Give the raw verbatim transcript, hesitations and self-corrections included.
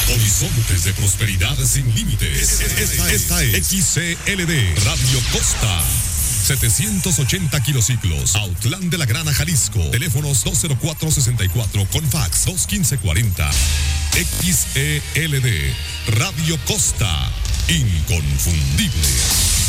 Horizontes de prosperidad sin límites. Esta, esta es X C L D Radio Costa. setecientos ochenta kilociclos, Autlán de la Grana, Jalisco. Teléfonos dos cero cuatro sesenta y cuatro con fax dos quince cuarenta. X E L D Radio Costa, inconfundible.